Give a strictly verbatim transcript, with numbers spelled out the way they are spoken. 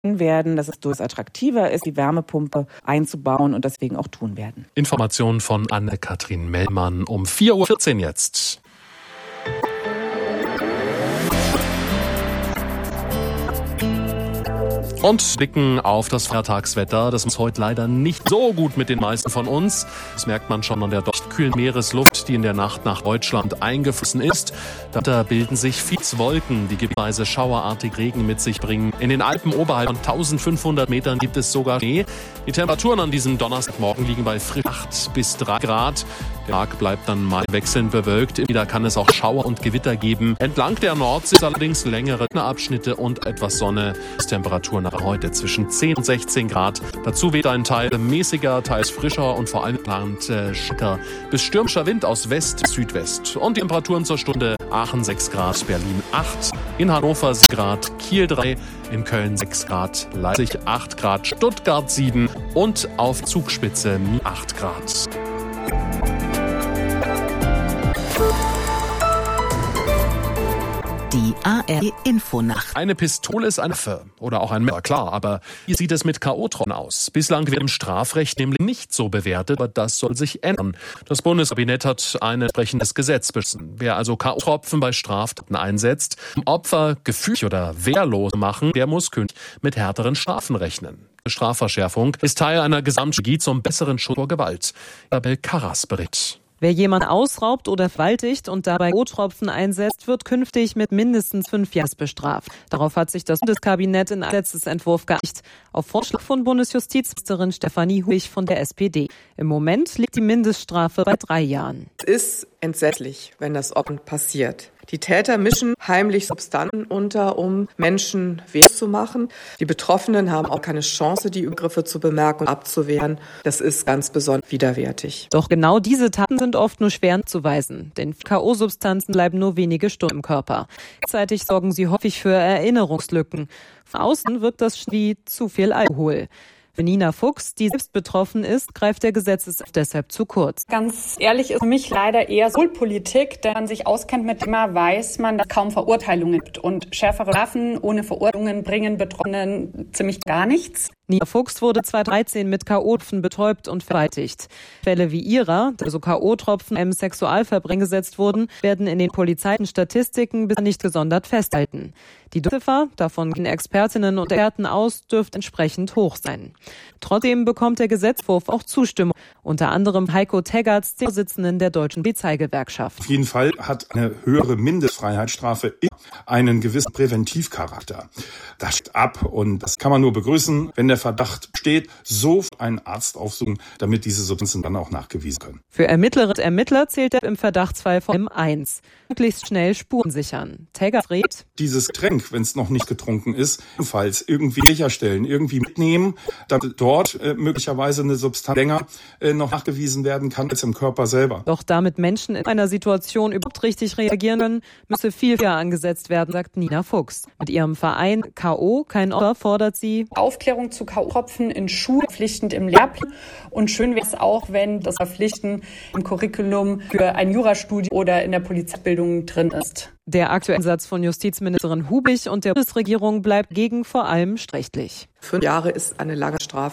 werden, dass es durchaus attraktiver ist, die Wärmepumpe einzubauen und deswegen auch tun werden. Informationen von Anne-Kathrin Mellmann um vier Uhr vierzehn jetzt. Und blicken auf das Feiertagswetter. Das ist heute leider nicht so gut mit den meisten von uns. Das merkt man schon an der doch kühlen Meeresluft, die in der Nacht nach Deutschland eingeflossen ist. Darunter bilden sich viele Wolken, die gebietsweise schauerartig Regen mit sich bringen. In den Alpen oberhalb von eintausendfünfhundert Metern gibt es sogar Schnee. Die Temperaturen an diesem Donnerstagmorgen liegen bei frisch acht bis drei Grad. Der Tag bleibt dann mal wechselnd bewölkt. Wieder kann es auch Schauer und Gewitter geben. Entlang der Nordsee sind allerdings längere Abschnitte und etwas Sonne. Die Temperaturen nach heute zwischen zehn und sechzehn Grad. Dazu weht ein Teil mäßiger, teils frischer und vor allem plant äh, starker bis stürmischer Wind aus West, Südwest. Und die Temperaturen zur Stunde: Aachen sechs Grad, Berlin acht, in Hannover sechs Grad, Kiel drei, in Köln sechs Grad, Leipzig acht Grad, Stuttgart sieben und auf Zugspitze acht Grad. Die A R D-Infonacht. Eine Pistole ist eine Waffe oder auch ein Messer, klar, aber wie sieht es mit K O-Tropfen aus? Bislang wird im Strafrecht nämlich nicht so bewertet, aber das soll sich ändern. Das Bundeskabinett hat ein entsprechendes Gesetz beschlossen. Wer also K O-Tropfen bei Straftaten einsetzt, um Opfer gefügig oder wehrlos zu machen, der muss künftig mit härteren Strafen rechnen. Strafverschärfung ist Teil einer Gesamtstrategie zum besseren Schutz vor Gewalt. Isabel Karras berichtet. Wer jemand ausraubt oder vergewaltigt und dabei O-Tropfen einsetzt, wird künftig mit mindestens fünf Jahren bestraft. Darauf hat sich das Bundeskabinett in einem Gesetzesentwurf geeinigt, auf Vorschlag von Bundesjustizministerin Stefanie Hulich von der S P D. Im Moment liegt die Mindeststrafe bei drei Jahren. Es ist entsetzlich, wenn das Opfern passiert. Die Täter mischen heimlich Substanzen unter, um Menschen wehrlos zu machen. Die Betroffenen haben auch keine Chance, die Übergriffe zu bemerken und abzuwehren. Das ist ganz besonders widerwärtig. Doch genau diese Taten sind oft nur schwer zuweisen, denn K O-Substanzen bleiben nur wenige Stunden im Körper. Gleichzeitig sorgen sie häufig für Erinnerungslücken. Von außen wirkt das wie zu viel Alkohol. Für Nina Fuchs, die selbst betroffen ist, greift der Gesetzesentwurf deshalb zu kurz. Ganz ehrlich ist für mich leider eher Symbolpolitik, denn man sich auskennt mit dem Thema, weiß man, dass es kaum Verurteilungen gibt. Und schärfere Strafen ohne Verurteilungen bringen Betroffenen ziemlich gar nichts. Nina Fuchs wurde zweitausenddreizehn mit K O-Tropfen betäubt und vergewaltigt. Fälle wie ihrer, also K O-Tropfen einem Sexualverbrechen gesetzt wurden, werden in den polizeilichen Statistiken bisher nicht gesondert festgehalten. Die Dunkelziffer, davon gehen Expertinnen und Experten aus, dürfte entsprechend hoch sein. Trotzdem bekommt der Gesetzentwurf auch Zustimmung, unter anderem Heiko Teggerts, dem Vorsitzenden der Deutschen Polizeigewerkschaft. Auf jeden Fall hat eine höhere Mindestfreiheitsstrafe einen gewissen Präventivcharakter. Das steht ab und das kann man nur begrüßen, wenn der Verdacht steht, so einen Arzt aufsuchen, damit diese Substanzen dann auch nachgewiesen können. Für Ermittlerinnen und Ermittler zählt er im Verdachtsfall von M eins. Möglichst schnell Spuren sichern. Tegger rät: Dieses Getränk, wenn es noch nicht getrunken ist, ebenfalls irgendwie sicherstellen, irgendwie mitnehmen, damit dort äh, möglicherweise eine Substanz länger äh, noch nachgewiesen werden kann als im Körper selber. Doch damit Menschen in einer Situation überhaupt richtig reagieren können, müsse viel früher angesetzt werden, sagt Nina Fuchs. Mit ihrem Verein K O kein Opfer fordert sie Aufklärung zu K O-Tropfen in Schulen verpflichtend im Lehrplan. Und schön wäre es auch, wenn das Verpflichten im Curriculum für ein Jurastudium oder in der Polizeibildung drin ist. Der aktuelle Ansatz von Justizministerin Hulich und der Bundesregierung bleibt gegen vor allem rechtlich. Fünf Jahre ist eine lange Strafe.